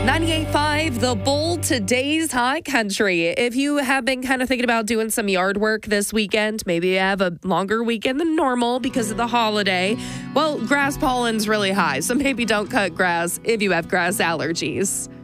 98.5, The Bull, today's high country. If you have been kind of thinking about doing some yard work this weekend, maybe you have a longer weekend than normal because of the holiday, well, grass pollen's really high, so maybe don't cut grass if you have grass allergies.